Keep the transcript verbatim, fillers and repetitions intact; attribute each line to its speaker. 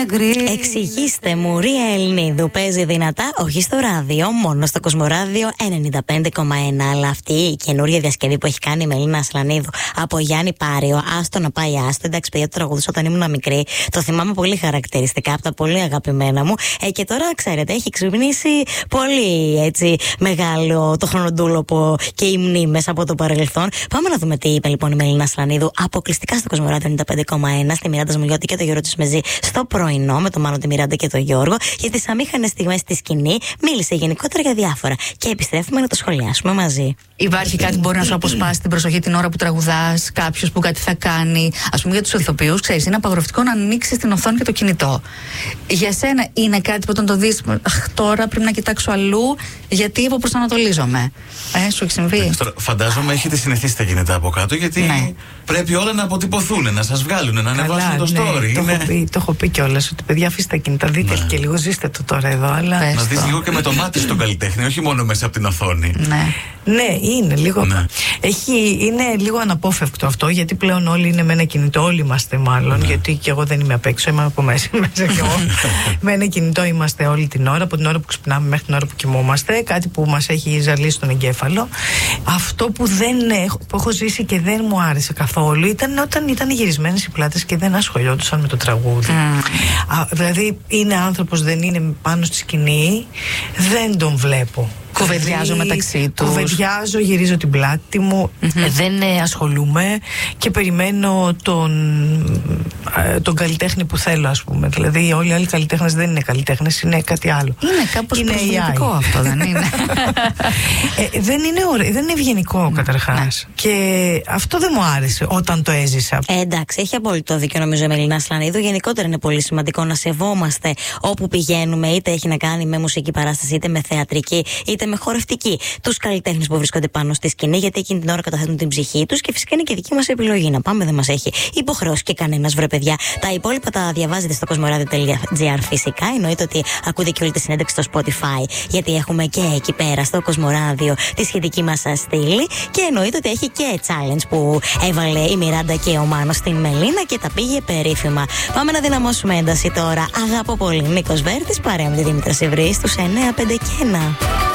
Speaker 1: Εξηγήστε μου, Ρία Ελληνίδου παίζει δυνατά, όχι στο ράδιο, μόνο στο Κοσμοράδιο ενενήντα πέντε κόμμα ένα. Αλλά αυτή η καινούργια διασκευή που έχει κάνει η Μελίνα Ασλανίδου από Γιάννη Πάριο, άστο να πάει άστο. Εντάξει, παιδιά, το τραγουδούσα όταν ήμουν μικρή. Το θυμάμαι πολύ χαρακτηριστικά, από τα πολύ αγαπημένα μου. Ε, και τώρα, ξέρετε, έχει ξυπνήσει πολύ έτσι μεγάλο το χρονοτούλοπο και οι μνήμες από το παρελθόν. Πάμε να δούμε τι είπε λοιπόν η Μελίνα Ασλανίδου αποκλειστικά στο Κοσμοράδιο ενενήντα πέντε κόμμα ένα, στη Μιράντα Σμουλιώτη και το Γιώργο Τσιμεζή στο πρωινό με τον Μάνο, τη Μιράντα και τον Γιώργο. Για τις αμήχανες στιγμές στη σκηνή μίλησε γενικότερα για διάφορα. Και επιστρέφουμε να το σχολιάσουμε μαζί.
Speaker 2: Υπάρχει κάτι που μπορεί να σου αποσπάσει την προσοχή την ώρα που τραγουδάς, κάποιος που κάτι θα κάνει? Ας πούμε για τους ηθοποιούς, ξέρεις, είναι απαγορευτικό να ανοίξεις την οθόνη και το κινητό. Για σένα είναι κάτι που όταν το δεις, αχ, τώρα πρέπει να κοιτάξω αλλού, γιατί υποπροσανατολίζομαι. Ε, σου έχει συμβεί?
Speaker 3: Τώρα, φαντάζομαι έχετε συνηθίσει τα κινητά από κάτω, γιατί ναι. πρέπει όλα να αποτυπωθούν, να σας βγάλουν, να ανεβάσουν το story.
Speaker 4: Ναι, το,
Speaker 3: είναι...
Speaker 4: έχω πει, το έχω πει κιόλας ότι παιδιά, αφήστε τα κινητά, δείτε ναι. και λίγο, ζήστε το τώρα εδώ. Αλλά...
Speaker 3: να δεις λίγο και με το μάτι στον καλλιτέχνη, όχι μόνο μέσα από την οθόνη.
Speaker 4: Ναι, ναι είναι λίγο. Ναι. Έχει, είναι λίγο αναπόφευκτο αυτό, γιατί πλέον όλοι είναι με ένα κινητό, όλοι είμαστε μάλλον. Ναι. Γιατί και εγώ δεν είμαι απ' έξω, είμαι από μέσα, μέσα κι εγώ. Με ένα κινητό είμαστε όλη την ώρα, από την ώρα που ξυπνάμε μέχρι την ώρα που κοιμόμαστε. Κάτι που μας έχει ζαλίσει τον εγκέφαλο. Αυτό που, δεν έχω, που έχω ζήσει και δεν μου άρεσε καθόλου ήταν όταν ήταν γυρισμένες οι πλάτες και δεν ασχολιόντουσαν με το τραγούδι. Mm. Α, δηλαδή είναι άνθρωπος, δεν είναι πάνω στη σκηνή, δεν τον βλέπω.
Speaker 2: Κουβεντιάζω μεταξύ τους.
Speaker 4: Κουβεντιάζω, γυρίζω την πλάτη μου, mm-hmm. ε, δεν ε, ασχολούμαι και περιμένω τον, ε, τον καλλιτέχνη που θέλω, ας πούμε. Δηλαδή, όλοι οι άλλοι καλλιτέχνες δεν είναι καλλιτέχνες, είναι κάτι άλλο.
Speaker 2: Είναι κάπως προσβλητικό αυτό, δεν είναι?
Speaker 4: ε, δεν είναι ωραίο, δεν είναι ευγενικό mm. καταρχάς. Mm. Και αυτό δεν μου άρεσε όταν το έζησα.
Speaker 1: Ε, εντάξει, έχει απόλυτο δίκιο νομίζω η Μελίνα Ασλανίδου. Γενικότερα είναι πολύ σημαντικό να σεβόμαστε όπου πηγαίνουμε, είτε έχει να κάνει με μουσική παράσταση, είτε με θεατρική, είτε με χορευτική, τους καλλιτέχνες που βρίσκονται πάνω στη σκηνή, γιατί εκείνη την ώρα καταθέτουν την ψυχή τους και φυσικά είναι και δική μας επιλογή. Να πάμε, δεν μας έχει υποχρεώσει και κανένας, βρε παιδιά. Τα υπόλοιπα τα διαβάζετε στο κοσμοράδιο τελεία τζι άρ φυσικά. Εννοείται ότι ακούτε και όλη τη συνέντευξη στο Spotify, γιατί έχουμε και εκεί πέρα στο Κοσμοράδιο τη σχετική μας στήλη. Και εννοείται ότι έχει και challenge που έβαλε η Μιράντα και ο Μάνος στην Μελίνα και τα πήγε περίφημα. Πάμε να δυναμώσουμε ένταση τώρα. Αγαπώ πολύ. Νίκος Βέρτης παρέα με τη Δήμητρα Σεβρή στους εννιά πέντε και ένα.